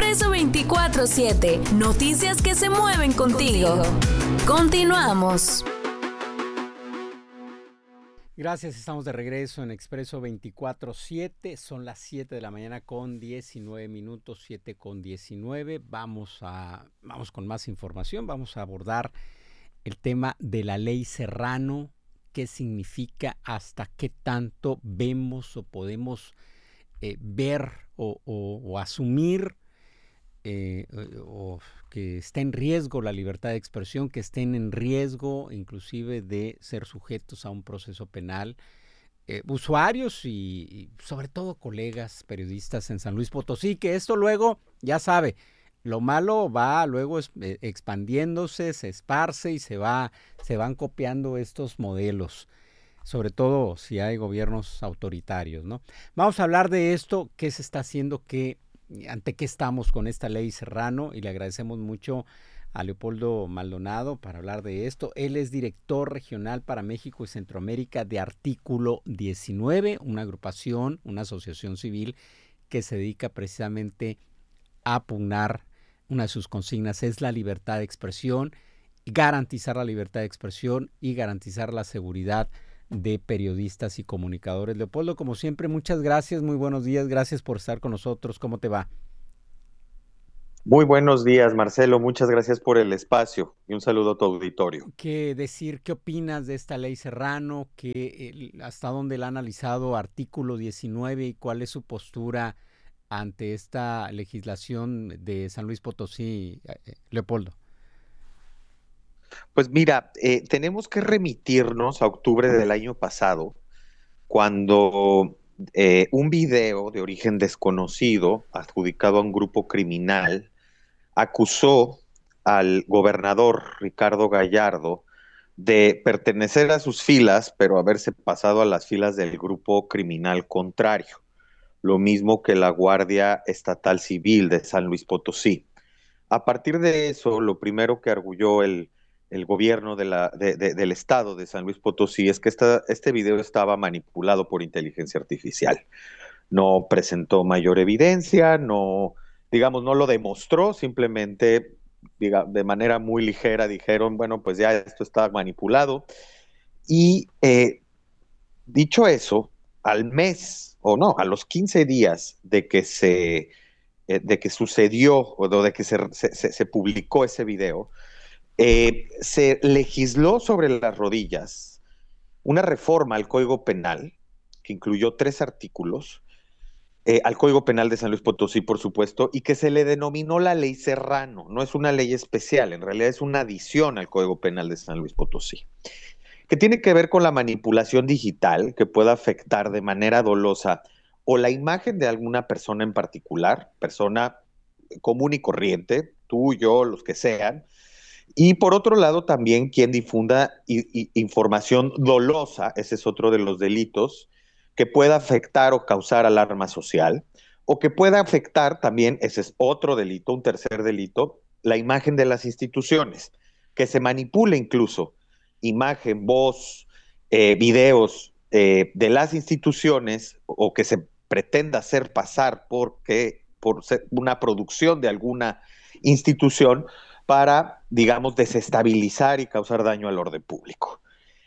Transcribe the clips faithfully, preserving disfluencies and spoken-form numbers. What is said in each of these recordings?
Expreso veinticuatro siete. Noticias que se mueven contigo. Continuamos. Gracias, estamos de regreso en Expreso veinticuatro siete. Son las siete de la mañana con diecinueve minutos, siete con diecinueve. Vamos a, vamos con más información. Vamos a abordar el tema de la ley Serrano. ¿Qué significa? ¿Hasta qué tanto vemos o podemos eh, ver o, o, o asumir eh, o que está en riesgo la libertad de expresión, que estén en riesgo inclusive de ser sujetos a un proceso penal, eh, usuarios y, y sobre todo colegas periodistas en San Luis Potosí, que esto luego, ya sabe, lo malo va luego eh, expandiéndose, se esparce y se va, se van copiando estos modelos, sobre todo si hay gobiernos autoritarios, ¿no? Vamos a hablar de esto, qué se está haciendo, qué ante qué estamos con esta ley Serrano, y le agradecemos mucho a Leopoldo Maldonado para hablar de esto. Él es director regional para México y Centroamérica de Artículo diecinueve, una agrupación, una asociación civil que se dedica precisamente a pugnar, una de sus consignas es la libertad de expresión, garantizar la libertad de expresión y garantizar la seguridad de periodistas y comunicadores. Leopoldo, como siempre, muchas gracias, muy buenos días, gracias por estar con nosotros. ¿Cómo te va? Muy buenos días, Marcelo, muchas gracias por el espacio y un saludo a tu auditorio. ¿Qué decir, qué opinas de esta ley Serrano? ¿Qué, hasta dónde la ha analizado Artículo diecinueve y cuál es su postura ante esta legislación de San Luis Potosí, eh, Leopoldo? Pues mira, eh, tenemos que remitirnos a octubre del año pasado, cuando eh, un video de origen desconocido, adjudicado a un grupo criminal, acusó al gobernador Ricardo Gallardo de pertenecer a sus filas, pero haberse pasado a las filas del grupo criminal contrario, lo mismo que la Guardia Estatal Civil de San Luis Potosí. A partir de eso, lo primero que arguyó el el gobierno de la, de, de, del estado de San Luis Potosí es que esta, este video estaba manipulado por inteligencia artificial. No presentó mayor evidencia, no, digamos, no lo demostró, simplemente diga, de manera muy ligera dijeron, bueno, pues ya esto está manipulado. Y eh, dicho eso, al mes, o no, a los quince días de que se, eh, de que sucedió, o de que se, se, se publicó ese video, Eh, se legisló sobre las rodillas una reforma al Código Penal que incluyó tres artículos, eh, al Código Penal de San Luis Potosí, por supuesto, y que se le denominó la Ley Serrano. No es una ley especial, en realidad es una adición al Código Penal de San Luis Potosí, que tiene que ver con la manipulación digital que pueda afectar de manera dolosa o la imagen de alguna persona en particular, persona común y corriente, tú, yo, los que sean. Y por otro lado, también quien difunda i- i- información dolosa, ese es otro de los delitos, que pueda afectar o causar alarma social, o que pueda afectar también, ese es otro delito, un tercer delito, la imagen de las instituciones, que se manipule incluso imagen, voz, eh, videos eh, de las instituciones, o que se pretenda hacer pasar porque, por ser una producción de alguna institución, para, digamos, desestabilizar y causar daño al orden público.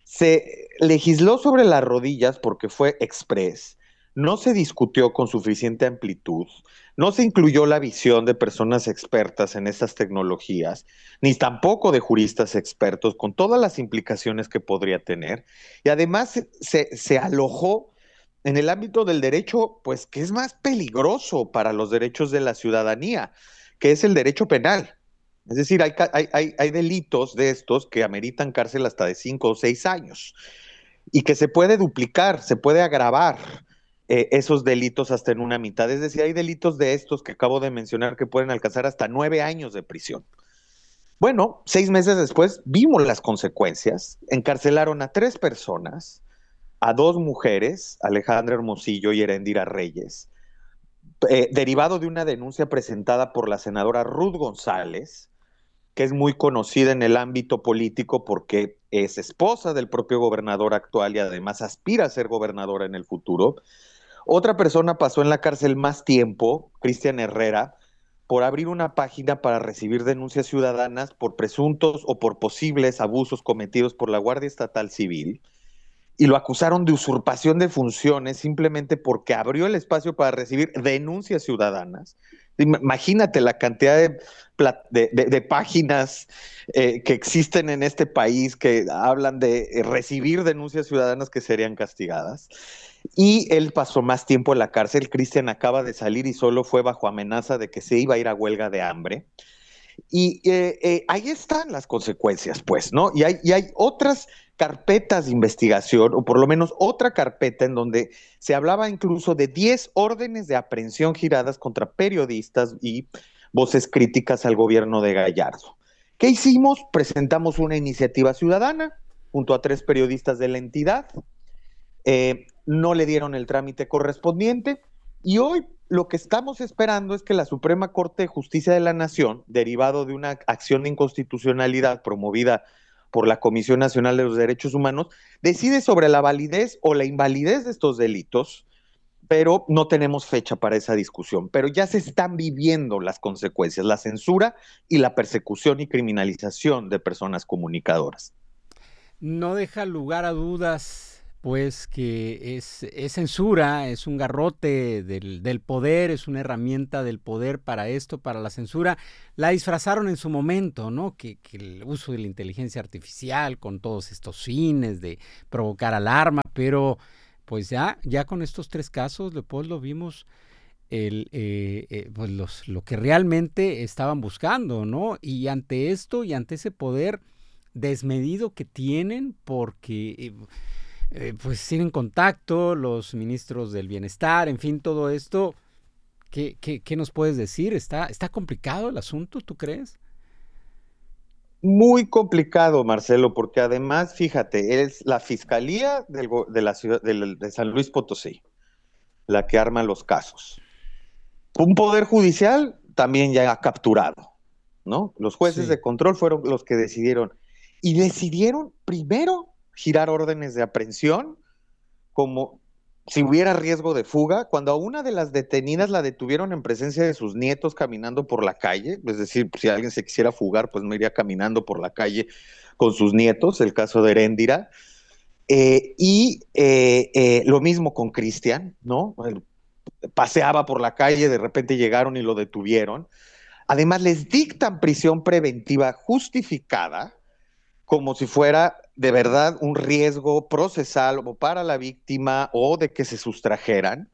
Se legisló sobre las rodillas porque fue express, no se discutió con suficiente amplitud, no se incluyó la visión de personas expertas en estas tecnologías, ni tampoco de juristas expertos, con todas las implicaciones que podría tener, y además se, se alojó en el ámbito del derecho, pues, que es más peligroso para los derechos de la ciudadanía, que es el derecho penal. Es decir, hay, hay, hay, hay delitos de estos que ameritan cárcel hasta de cinco o seis años y que se puede duplicar, se puede agravar eh, esos delitos hasta en una mitad. Es decir, hay delitos de estos que acabo de mencionar que pueden alcanzar hasta nueve años de prisión. Bueno, seis meses después vimos las consecuencias. Encarcelaron a tres personas, a dos mujeres, Alejandra Hermosillo y Erendira Reyes, eh, derivado de una denuncia presentada por la senadora Ruth González, que es muy conocida en el ámbito político porque es esposa del propio gobernador actual y además aspira a ser gobernadora en el futuro. Otra persona pasó en la cárcel más tiempo, Cristian Herrera, por abrir una página para recibir denuncias ciudadanas por presuntos o por posibles abusos cometidos por la Guardia Estatal Civil, y lo acusaron de usurpación de funciones simplemente porque abrió el espacio para recibir denuncias ciudadanas. Imagínate la cantidad de, de, de, de páginas eh, que existen en este país que hablan de recibir denuncias ciudadanas que serían castigadas. Y él pasó más tiempo en la cárcel. Cristian acaba de salir y solo fue bajo amenaza de que se iba a ir a huelga de hambre. Y eh, eh, ahí están las consecuencias, pues, ¿no? Y hay, y hay otras carpetas de investigación, o por lo menos otra carpeta en donde se hablaba incluso de diez órdenes de aprehensión giradas contra periodistas y voces críticas al gobierno de Gallardo. ¿Qué hicimos? Presentamos una iniciativa ciudadana junto a tres periodistas de la entidad. Eh, no le dieron el trámite correspondiente y hoy lo que estamos esperando es que la Suprema Corte de Justicia de la Nación, derivado de una acción de inconstitucionalidad promovida por la Comisión Nacional de los Derechos Humanos, decide sobre la validez o la invalidez de estos delitos, pero no tenemos fecha para esa discusión. Pero ya se están viviendo las consecuencias, la censura y la persecución y criminalización de personas comunicadoras. No deja lugar a dudas, pues, que es, es censura, es un garrote del, del poder, es una herramienta del poder para esto, para la censura. La disfrazaron en su momento, ¿no? Que, que el uso de la inteligencia artificial con todos estos fines de provocar alarma, pero pues ya, ya con estos tres casos, Leopoldo, vimos el, eh, eh, pues los, lo que realmente estaban buscando, ¿no? Y ante esto y ante ese poder desmedido que tienen, porque eh, eh, pues tienen contacto los ministros del bienestar, en fin, todo esto, ¿qué, qué, qué nos puedes decir? ¿Está, está complicado el asunto, tú crees? Muy complicado, Marcelo, porque además, fíjate, es la Fiscalía del, de, la ciudad, de, de San Luis Potosí la que arma los casos. Un poder judicial también ya ha capturado, ¿no? Los jueces sí. de control fueron los que decidieron. Y decidieron primero girar órdenes de aprehensión como si hubiera riesgo de fuga, cuando a una de las detenidas la detuvieron en presencia de sus nietos caminando por la calle, es decir, si alguien se quisiera fugar, pues no iría caminando por la calle con sus nietos, el caso de Heréndira, eh, y eh, eh, lo mismo con Cristian, ¿no? Paseaba por la calle, de repente llegaron y lo detuvieron. Además, les dictan prisión preventiva justificada, como si fuera de verdad un riesgo procesal o para la víctima o de que se sustrajeran.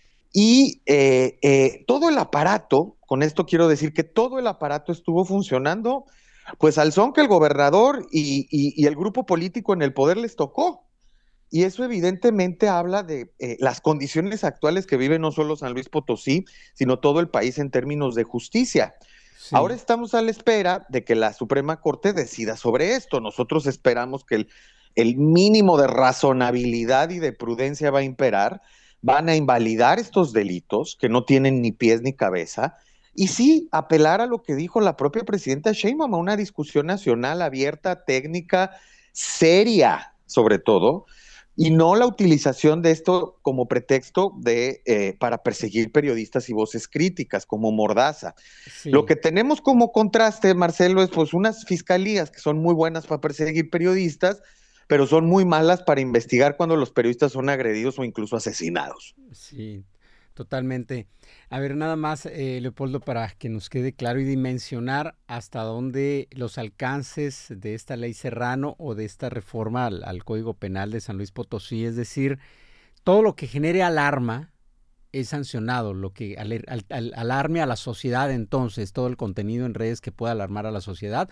Y eh, eh, todo el aparato, con esto quiero decir que todo el aparato estuvo funcionando, pues al son que el gobernador y, y, y el grupo político en el poder les tocó. Y eso evidentemente habla de eh, las condiciones actuales que vive no solo San Luis Potosí, sino todo el país en términos de justicia. Sí. Ahora estamos a la espera de que la Suprema Corte decida sobre esto. Nosotros esperamos que el, el mínimo de razonabilidad y de prudencia va a imperar. Van a invalidar estos delitos que no tienen ni pies ni cabeza. Y sí, apelar a lo que dijo la propia presidenta Sheinbaum, a una discusión nacional abierta, técnica, seria, sobre todo, y no la utilización de esto como pretexto de, eh, para perseguir periodistas y voces críticas, como Mordaza. Sí. Lo que tenemos como contraste, Marcelo, es pues unas fiscalías que son muy buenas para perseguir periodistas, pero son muy malas para investigar cuando los periodistas son agredidos o incluso asesinados. Sí, totalmente. A ver, nada más, eh, Leopoldo, para que nos quede claro y dimensionar hasta dónde los alcances de esta ley Serrano o de esta reforma al, al Código Penal de San Luis Potosí, es decir, todo lo que genere alarma es sancionado, lo que al, al, al, alarme a la sociedad, entonces, todo el contenido en redes que pueda alarmar a la sociedad,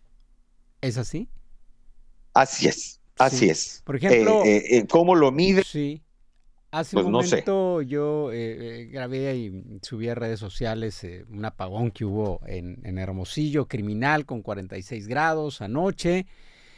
¿es así? Así es, así sí. es. Por ejemplo, eh, eh, eh, ¿cómo lo mide? Sí. Hace pues un no momento sé. yo eh, eh, grabé y subí a redes sociales eh, un apagón que hubo en, en Hermosillo, criminal, con cuarenta y seis grados anoche,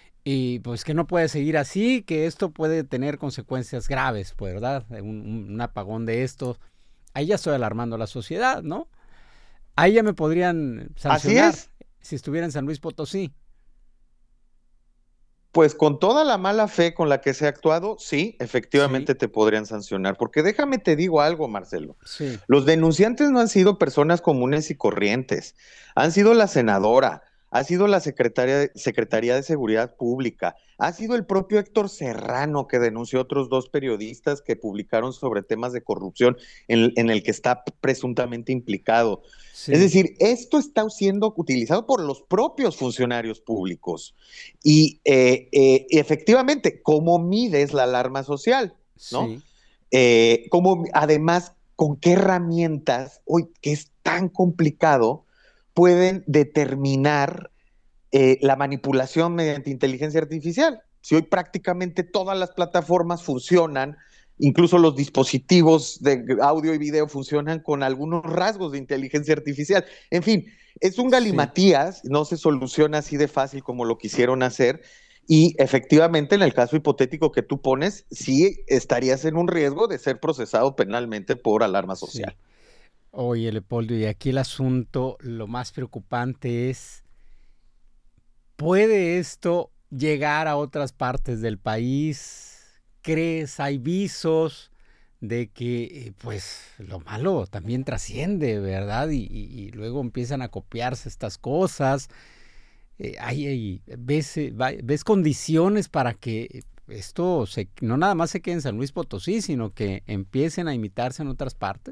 y pues que no puede seguir así, que esto puede tener consecuencias graves, pues, ¿verdad? Un, un, un apagón de esto. Ahí ya estoy alarmando a la sociedad, ¿no? Ahí ya me podrían sancionar así es. si estuviera en San Luis Potosí. Pues con toda la mala fe con la que se ha actuado, sí, efectivamente Sí. te podrían sancionar. Porque déjame te digo algo, Marcelo. Sí, Los denunciantes no han sido personas comunes y corrientes. Han sido la senadora, ha sido la secretaria de, Secretaría de Seguridad Pública, ha sido el propio Héctor Serrano que denunció a otros dos periodistas que publicaron sobre temas de corrupción en, en el que está presuntamente implicado. Es sí, decir, esto está siendo utilizado por los propios funcionarios públicos. Y eh, eh, efectivamente, ¿cómo mides la alarma social? ¿No? sí, Eh, ¿cómo, además, con qué herramientas, hoy que es tan complicado, pueden determinar eh, la manipulación mediante inteligencia artificial? Si hoy prácticamente todas las plataformas funcionan, incluso los dispositivos de audio y video funcionan con algunos rasgos de inteligencia artificial. En fin, es un sí. galimatías, no se soluciona así de fácil como lo quisieron hacer. Y efectivamente, en el caso hipotético que tú pones, sí estarías en un riesgo de ser procesado penalmente por alarma social. Sí. Oye, Leopoldo, y aquí el asunto, lo más preocupante es, ¿puede esto llegar a otras partes del país? ¿Crees? ¿Hay visos de que, eh, pues, lo malo también trasciende, ¿verdad? Y, y- y luego empiezan a copiarse estas cosas. Eh, hay, hay- ves, eh, va- ves condiciones para que esto se, no nada más se quede en San Luis Potosí, sino que empiecen a imitarse en otras partes.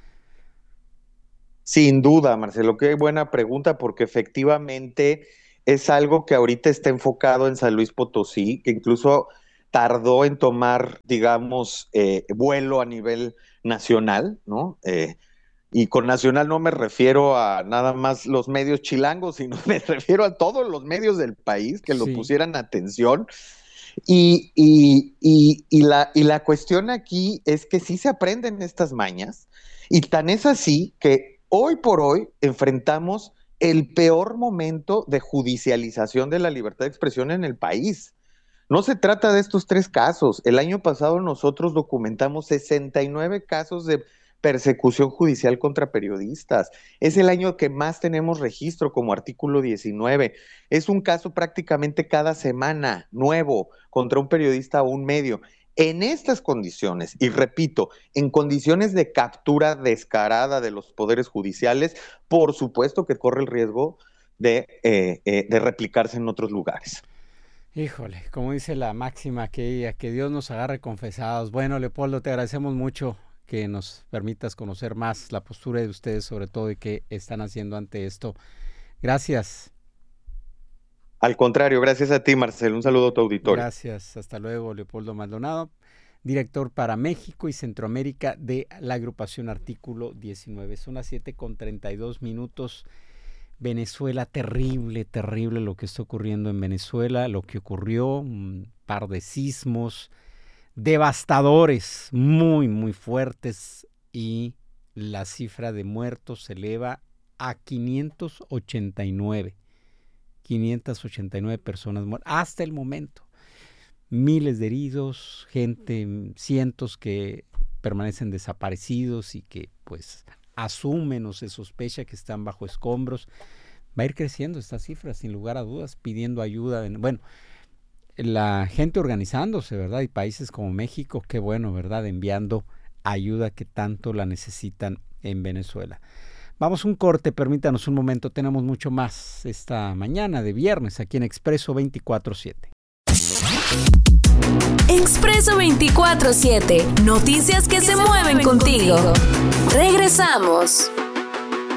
Sin duda, Marcelo, qué buena pregunta, porque efectivamente es algo que ahorita está enfocado en San Luis Potosí, que incluso tardó en tomar, digamos, eh, vuelo a nivel nacional, ¿no? Eh, y con nacional no me refiero a nada más los medios chilangos, sino me refiero a todos los medios del país que lo Sí, pusieran atención. Y, y, y, y, la, y la cuestión aquí es que sí se aprenden estas mañas, y tan es así que hoy por hoy enfrentamos el peor momento de judicialización de la libertad de expresión en el país. No se trata de estos tres casos. El año pasado nosotros documentamos sesenta y nueve casos de persecución judicial contra periodistas. Es el año que más tenemos registro como artículo diecinueve. Es un caso prácticamente cada semana nuevo contra un periodista o un medio. En estas condiciones, y repito, en condiciones de captura descarada de los poderes judiciales, por supuesto que corre el riesgo de, eh, eh, de replicarse en otros lugares. híjole, como dice la máxima que, que Dios nos agarre confesados. Bueno, Leopoldo, te agradecemos mucho que nos permitas conocer más la postura de ustedes, sobre todo, y qué están haciendo ante esto. Gracias, Al contrario, gracias a ti, Marcelo. Un saludo a tu auditorio. gracias. Hasta luego, Leopoldo Maldonado, director para México y Centroamérica de la agrupación Artículo diecinueve. Son las siete con treinta y dos minutos. Venezuela, terrible, terrible lo que está ocurriendo en Venezuela, lo que ocurrió, un par de sismos devastadores, muy, muy fuertes, y la cifra de muertos se eleva a quinientos ochenta y nueve. quinientas ochenta y nueve personas muertas hasta el momento. Miles de heridos, gente, cientos que permanecen desaparecidos y que pues asumen o se sospecha que están bajo escombros. Va a ir creciendo esta cifra, sin lugar a dudas, pidiendo ayuda. Bueno, la gente organizándose, ¿verdad? Y países como México, qué bueno, ¿verdad? Enviando ayuda que tanto la necesitan en Venezuela. Vamos a un corte, permítanos un momento, tenemos mucho más esta mañana de viernes aquí en Expreso veinticuatro siete. Expreso veinticuatro siete. Noticias que, que se, se mueven, mueven contigo. contigo. Regresamos.